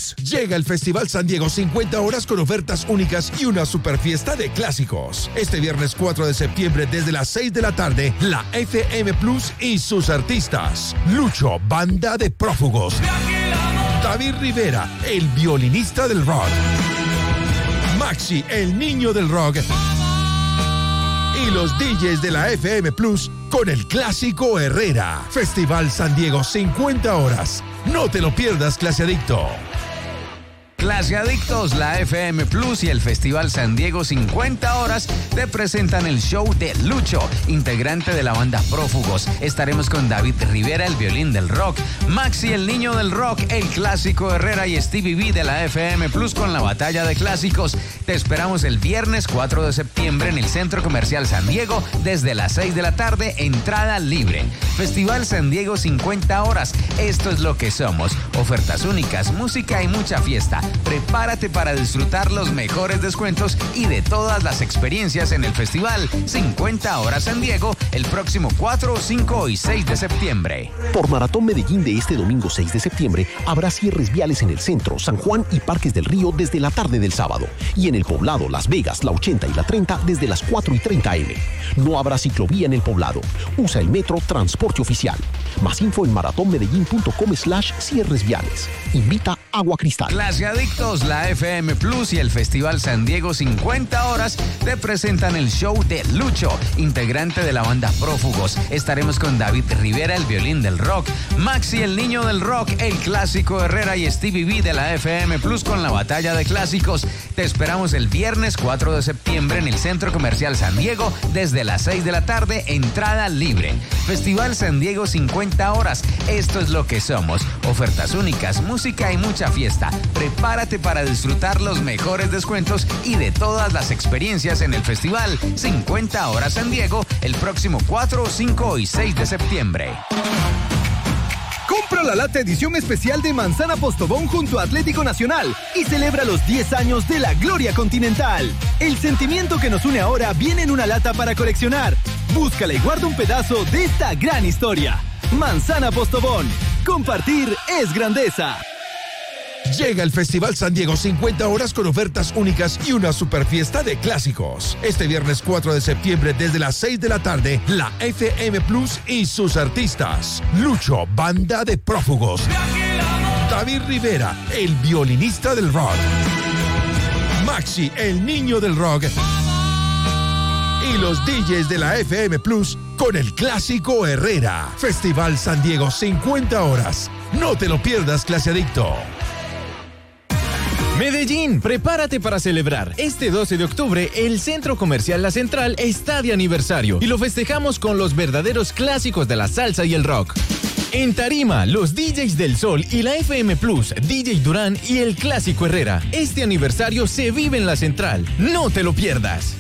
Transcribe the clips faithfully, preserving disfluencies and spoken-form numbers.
Plus. Llega el Festival San Diego cincuenta horas con ofertas únicas y una super fiesta de clásicos. Este viernes cuatro de septiembre desde las seis de la tarde, la F M Plus y sus artistas. Lucho, banda de prófugos. David Rivera, el violinista del rock. Maxi, el niño del rock. Y los D Js de la F M Plus con el clásico Herrera. Festival San Diego cincuenta horas. No te lo pierdas, clase adicto. Clase Adictos, la F M Plus y el Festival San Diego cincuenta horas te presentan el show de Lucho, integrante de la banda Prófugos. Estaremos con David Rivera, el violín del rock, Maxi, el niño del rock, el clásico Herrera y Stevie B de la F M Plus con la batalla de clásicos. Te esperamos el viernes cuatro de septiembre en el Centro Comercial San Diego desde las seis de la tarde, entrada libre. Festival San Diego cincuenta horas, esto es lo que somos. Ofertas únicas, música y mucha fiesta. Prepárate para disfrutar los mejores descuentos y de todas las experiencias en el Festival cincuenta horas San Diego el próximo cuatro, cinco y seis de septiembre. Por Maratón Medellín de este domingo seis de septiembre habrá cierres viales en el centro, San Juan y Parques del Río desde la tarde del sábado y en el Poblado, Las Vegas, la ochenta y la treinta desde las cuatro y treinta eme. No habrá ciclovía en el Poblado. Usa el metro Transporte Oficial. Más info en maratonmedellín.com slash cierres viales. Invita Agua Cristal. Clase Adictos, la F M Plus y el Festival San Diego cincuenta horas te presentan el show de Lucho, integrante de la banda Prófugos. Estaremos con David Rivera, el violín del rock, Maxi, el niño del rock, el clásico Herrera y Stevie B de la F M Plus con la batalla de clásicos. Te esperamos el viernes cuatro de septiembre en el Centro Comercial San Diego desde las seis de la tarde, entrada libre. Festival San Diego cincuenta horas, esto es lo que somos. Ofertas únicas, música y mucha fiesta. Prepárate para disfrutar los mejores descuentos y de todas las experiencias en el Festival cincuenta horas San Diego el próximo cuatro, cinco y seis de septiembre. Compra la lata edición especial de Manzana Postobón junto a Atlético Nacional y celebra los diez años de la Gloria Continental. El sentimiento que nos une ahora viene en una lata para coleccionar. Búscala y guarda un pedazo de esta gran historia. Manzana Postobón. Compartir es grandeza. Llega el Festival San Diego cincuenta horas con ofertas únicas y una super fiesta de clásicos. Este viernes cuatro de septiembre desde las seis de la tarde, la F M Plus y sus artistas. Lucho, banda de prófugos. David Rivera, el violinista del rock. Maxi, el niño del rock. Y los D Js de la F M Plus con el clásico Herrera. Festival San Diego cincuenta horas. No te lo pierdas, clase adicto. Medellín, prepárate para celebrar. Este doce de octubre, el Centro Comercial La Central está de aniversario y lo festejamos con los verdaderos clásicos de la salsa y el rock. En tarima, los D Js del Sol y la F M Plus, D J Durán y el clásico Herrera. Este aniversario se vive en La Central. No te lo pierdas.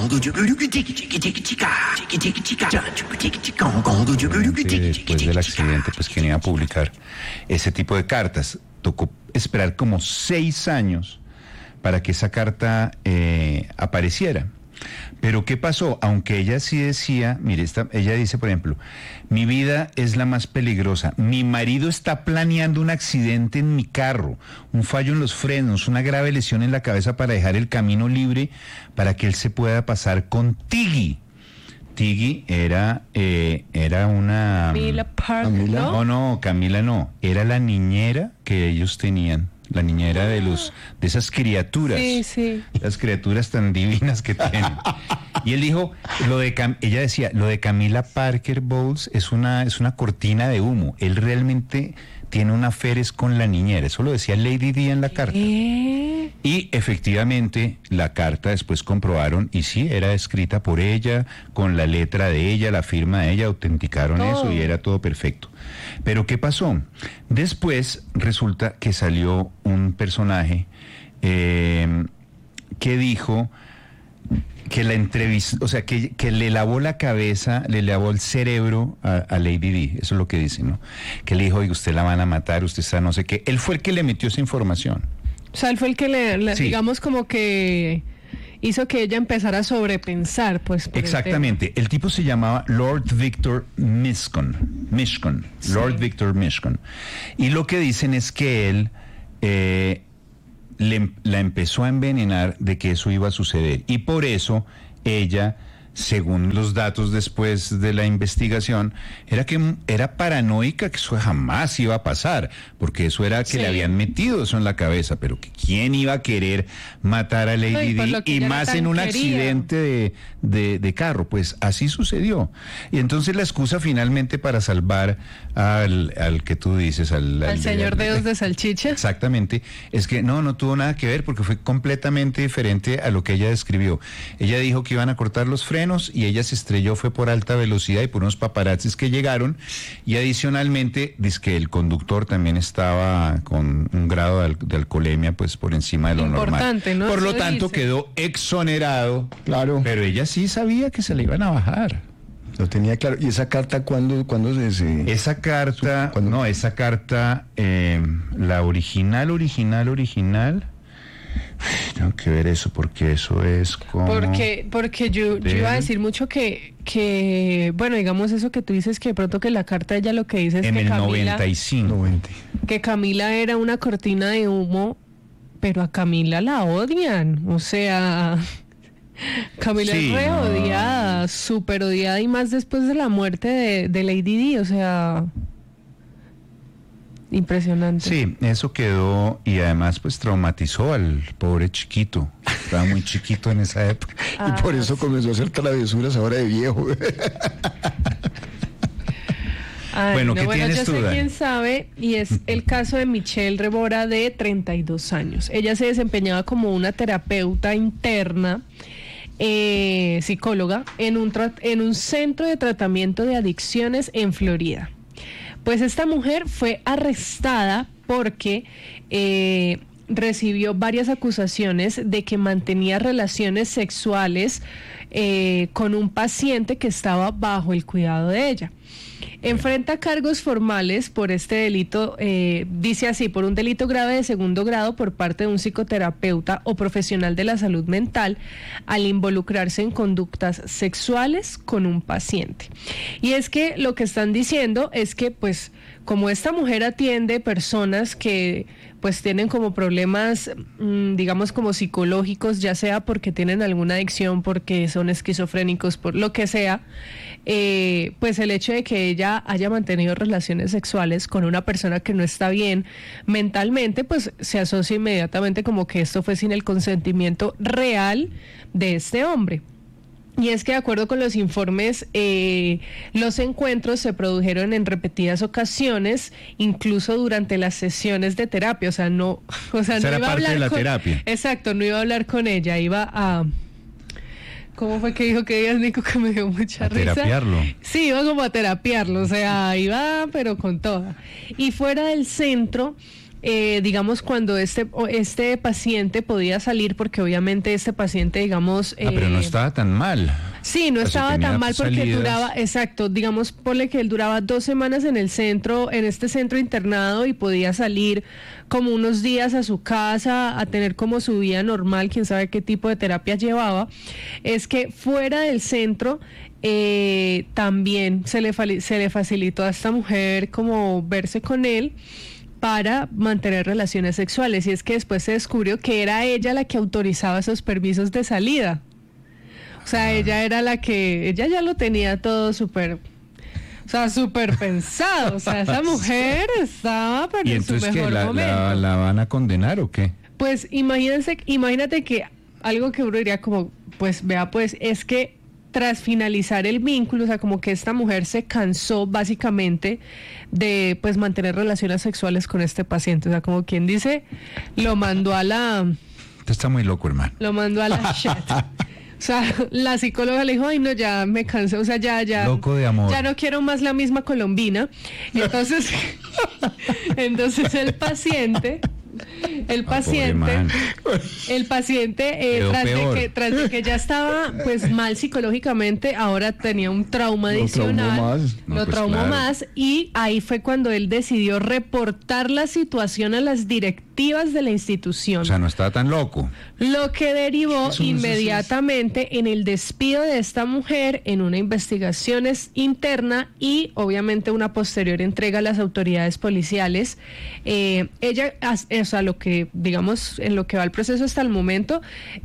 Después del accidente, pues quien iba a publicar ese tipo de cartas, tocó esperar como seis años para que esa carta eh, apareciera. Pero ¿qué pasó? Aunque ella sí decía, mire, esta, ella dice, por ejemplo, mi vida es la más peligrosa, mi marido está planeando un accidente en mi carro, un fallo en los frenos, una grave lesión en la cabeza para dejar el camino libre para que él se pueda pasar con Tiggy. Tiggy era, eh, era una... Camila Park, ¿no? No, no, Camila no. Era la niñera que ellos tenían. La niñera de los de esas criaturas. Sí, sí. Las criaturas tan divinas que tienen. Y él dijo, lo de Cam- ella decía, lo de Camila Parker Bowles es una, es una cortina de humo. Él realmente tiene un aferes con la niñera. Eso lo decía Lady Di en la carta. ¿Eh? Y efectivamente la carta después comprobaron y sí, era escrita por ella, con la letra de ella, la firma de ella, autenticaron Oh. eso y era todo perfecto. Pero ¿qué pasó? Después resulta que salió un personaje eh, que dijo que la entrevista, o sea, que, que le lavó la cabeza, le lavó el cerebro a, a Lady Di, eso es lo que dice, ¿no? Que le dijo, oye, usted la van a matar, usted está no sé qué. Él fue el que le metió esa información. O sea, él fue el que le, le Sí. digamos, como que hizo que ella empezara a sobrepensar, pues. Por Exactamente. El, el tipo se llamaba Lord Victor Mishcon. Mishcon. Sí. Lord Victor Mishcon. Y lo que dicen es que él eh, le, la empezó a envenenar de que eso iba a suceder. Y por eso ella, según los datos después de la investigación, era que era paranoica que eso jamás iba a pasar, porque eso era que Sí. le habían metido eso en la cabeza, pero que quién iba a querer matar a Lady No, y por Di, lo que y ella más tan en un querida. accidente de, de, de carro. Pues así sucedió. Y entonces la excusa finalmente para salvar al, al que tú dices, al, Al señor dedos de salchicha. Exactamente, es que no, no tuvo nada que ver porque fue completamente diferente a lo que ella describió. Ella dijo que iban a cortar los frenos y ella se estrelló, fue por alta velocidad y por unos paparazzis que llegaron, y adicionalmente dice que el conductor también estaba con un grado de, al- de alcoholemia pues por encima de lo Importante, normal. ¿no? Por lo Eso tanto dice. quedó exonerado, Claro. pero ella sí sabía que se le iban a bajar. Lo tenía claro. ¿Y esa carta cuándo, cuándo se, se- Esa carta, ¿Cuándo? no, esa carta, eh, la original, original, original, tengo que ver eso porque eso es como... Porque, porque yo, yo iba a Del- decir mucho que, que, bueno, digamos eso que tú dices, que de pronto que la carta ella lo que dice es en que el Camila, noventa y cinco. noventa? que Camila era una cortina de humo, pero a Camila la odian, o sea, Camila Sí, es re no. odiada, súper odiada, y más después de la muerte de, de Lady Di, o sea, impresionante. Sí, eso quedó y además pues traumatizó al pobre chiquito. Estaba muy chiquito en esa época. Ah, Y por eso comenzó a hacer travesuras ahora de viejo. Ay, Bueno, no, ¿qué bueno, tienes yo tú, sé Dani? quién sabe, y es el caso de Michelle Rebora, de treinta y dos años. Ella se desempeñaba como una terapeuta interna, eh, psicóloga, en un, tra- en un centro de tratamiento de adicciones en Florida. Pues esta mujer fue arrestada porque eh, recibió varias acusaciones de que mantenía relaciones sexuales eh, con un paciente que estaba bajo el cuidado de ella. Enfrenta cargos formales por este delito, eh, dice así, por un delito grave de segundo grado por parte de un psicoterapeuta o profesional de la salud mental al involucrarse en conductas sexuales con un paciente. Y es que lo que están diciendo es que, pues, como esta mujer atiende personas que pues tienen como problemas, mmm, digamos como psicológicos, ya sea porque tienen alguna adicción, porque son esquizofrénicos, por lo que sea, eh, pues el hecho de que ella haya mantenido relaciones sexuales con una persona que no está bien mentalmente, pues se asocia inmediatamente como que esto fue sin el consentimiento real de este hombre. Y es que de acuerdo con los informes, eh, los encuentros se produjeron en repetidas ocasiones, incluso durante las sesiones de terapia. O sea, no, o sea, Esa no era iba a parte hablar de la con, terapia. Exacto, no iba a hablar con ella, iba a... ¿Cómo fue que dijo que digas, Nico, que me dio mucha A risa? terapiarlo. Sí, iba como a terapiarlo, o sea, iba pero con toda. Y fuera del centro, eh, digamos, cuando este o este paciente podía salir, porque obviamente este paciente, digamos... Ah, pero no eh, estaba tan mal. Sí, no O sea, estaba tenía tan mal porque salidas. duraba, exacto, digamos, ponle que él duraba dos semanas en el centro, en este centro internado, y podía salir como unos días a su casa a tener como su vida normal, quién sabe qué tipo de terapia llevaba. Es que fuera del centro eh, también se le, fali- se le facilitó a esta mujer como verse con él para mantener relaciones sexuales, y es que después se descubrió que era ella la que autorizaba esos permisos de salida. O sea, ella era la que, ella ya lo tenía todo súper, o sea, súper pensado. O sea, esa mujer estaba pero ¿Y en su entonces qué? mejor ¿La, momento. la, la van a condenar o qué? Pues imagínense, imagínate que algo que uno diría como, pues vea, pues es que tras finalizar el vínculo, o sea, como que esta mujer se cansó básicamente de pues mantener relaciones sexuales con este paciente. O sea, como quien dice, lo mandó a la, Usted está muy loco, hermano. lo mandó a la shit. O sea, la psicóloga le dijo, ay no, ya me cansé, o sea, ya, ya. Loco de amor. Ya no quiero más la misma colombina. Entonces, entonces el paciente, el Ah, pobre paciente, man. el paciente, eh, Quedó tras de, peor. que, tras de que ya estaba pues mal psicológicamente, ahora tenía un trauma Lo adicional. traumó más. No, Lo pues, traumó claro. más, y ahí fue cuando él decidió reportar la situación a las directivas de la institución. O sea, no estaba tan loco. Lo que derivó Eso no es inmediatamente en el despido de esta mujer, en una investigación es- interna y obviamente una posterior entrega a las autoridades policiales. Eh, ella, as- o sea, lo lo que, digamos, en lo que va el proceso hasta el momento,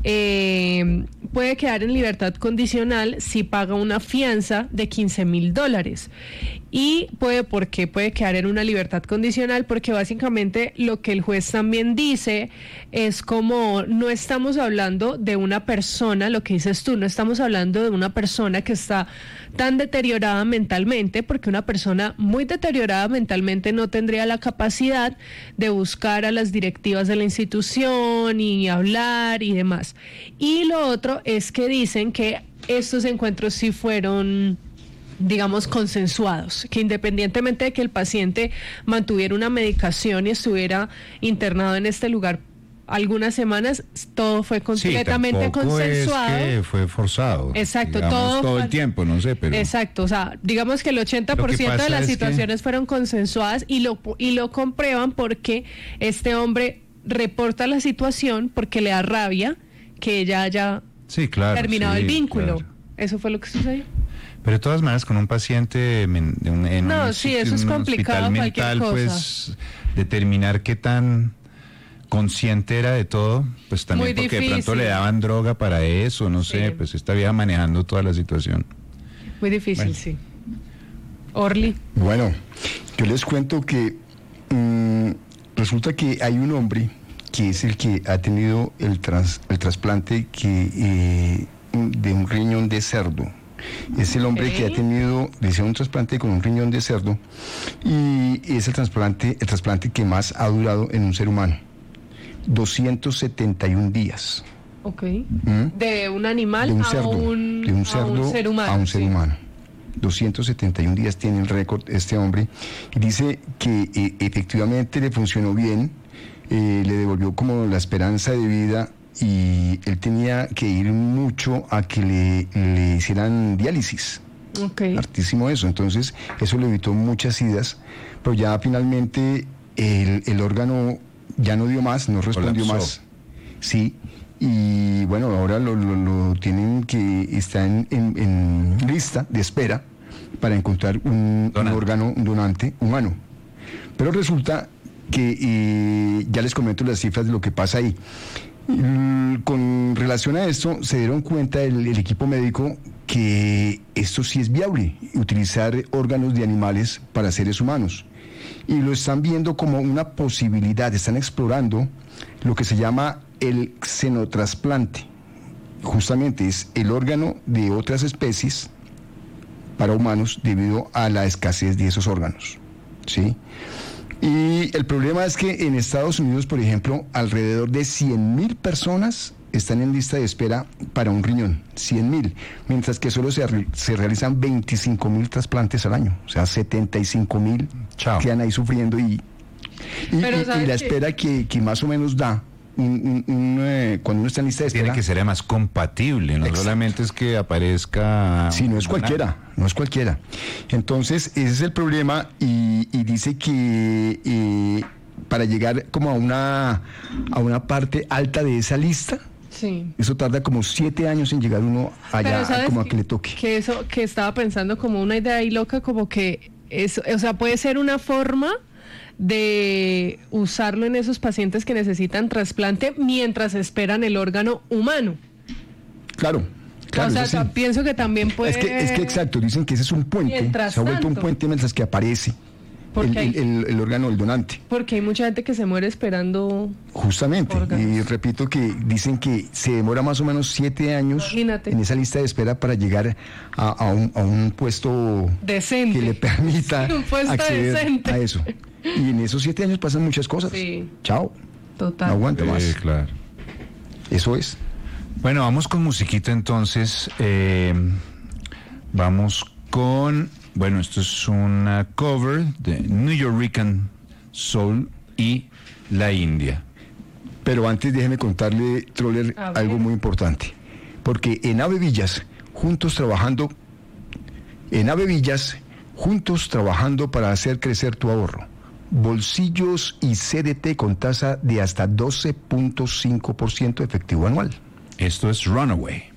eh, puede quedar en libertad condicional si paga una fianza de quince mil dólares. Y puede, ¿por qué puede quedar en una libertad condicional? Porque básicamente lo que el juez también dice es como, no estamos hablando de una persona, lo que dices tú, no estamos hablando de una persona que está tan deteriorada mentalmente, porque una persona muy deteriorada mentalmente no tendría la capacidad de buscar a las directivas de la institución y hablar y demás. Y lo otro es que dicen que estos encuentros sí fueron, digamos, consensuados, que independientemente de que el paciente mantuviera una medicación y estuviera internado en este lugar algunas semanas, todo fue completamente sí, consensuado. Es que fue forzado. Exacto, digamos, todo, todo el tiempo, no sé, pero... Exacto, o sea, digamos que el ochenta por ciento de las situaciones que... fueron consensuadas y lo, y lo comprueban porque este hombre reporta la situación porque le da rabia que ella haya sí, claro, terminado sí, el vínculo. Claro. Eso fue lo que sucedió. Pero de todas maneras, con un paciente en un, en no, un, sí, eso es un complicado, hospital cualquier mental, cosa. pues determinar qué tan consciente era de todo, pues también Muy porque difícil. de pronto le daban droga para eso, no sé, sí. pues esta vieja manejando toda la situación. Muy difícil, bueno. sí. Orly. Bueno, yo les cuento que mmm, resulta que hay un hombre que es el que ha tenido el, trans, el trasplante que, eh, de un riñón de cerdo. Es el hombre okay. que ha tenido, decía, un trasplante con un riñón de cerdo y es el trasplante, el trasplante que más ha durado en un ser humano. doscientos setenta y un días. Ok. ¿Mm? De un animal de un a, cerdo, un, de un cerdo a un ser humano. A un ser sí. humano. doscientos setenta y un días tiene el récord este hombre y dice que eh, efectivamente le funcionó bien, eh, le devolvió como la esperanza de vida y él tenía que ir mucho a que le, le hicieran diálisis. Okay. Hartísimo eso, entonces eso le evitó muchas idas, pero ya finalmente el, el órgano ya no dio más, no respondió Colapsó. más. Sí, y bueno, ahora lo, lo, lo tienen que, está en, en, en lista de espera para encontrar un, un órgano, un donante humano. Pero resulta que, eh, ya les comento las cifras de lo que pasa ahí. Mm, con relación a esto, se dieron cuenta el, el equipo médico que esto sí es viable, utilizar órganos de animales para seres humanos. Y lo están viendo como una posibilidad, están explorando lo que se llama el xenotrasplante. Justamente es el órgano de otras especies para humanos debido a la escasez de esos órganos, ¿sí? Y el problema es que en Estados Unidos, por ejemplo, alrededor de cien mil personas están en lista de espera para un riñón, cien mil, mientras que solo se, se realizan veinticinco mil trasplantes al año, o sea, setenta y cinco mil quedan ahí sufriendo y, y, y, y la espera que, que más o menos da un, un, un, eh, cuando uno está en lista de espera. Tiene que ser además compatible, no Exacto. solamente es que aparezca... Sí, no es cualquiera, no es cualquiera. Entonces, ese es el problema y, y dice que eh, para llegar como a una, a una parte alta de esa lista, sí. eso tarda como siete años en llegar uno allá como a que le toque. Que eso, que estaba pensando como una idea ahí loca, como que eso, o sea, puede ser una forma de usarlo en esos pacientes que necesitan trasplante mientras esperan el órgano humano. Claro. Claro, o sea, sí. pienso que también puede... Es que, es que exacto, dicen que ese es un puente, mientras se ha vuelto tanto. un puente mientras que aparece el, hay, el, el, el órgano del donante. Porque hay mucha gente que se muere esperando... Justamente, órganos. Y repito que dicen que se demora más o menos siete años Imagínate. en esa lista de espera para llegar a, a, un, a un puesto decente. Que le permita sí, un puesto acceder decente. a eso. Y en esos siete años pasan muchas cosas. Sí. Chao. Total. No aguanta sí, más. Claro. Eso es. Bueno, vamos con musiquita entonces. Eh, vamos con... Bueno, esto es una cover de New Yorican Soul y La India. Pero antes déjeme contarle, Troller, algo muy importante. Porque en Ave Villas, juntos trabajando, en Ave Villas, juntos trabajando para hacer crecer tu ahorro. Bolsillos y C D T con tasa de hasta doce punto cinco por ciento efectivo anual. Esto es Runaway.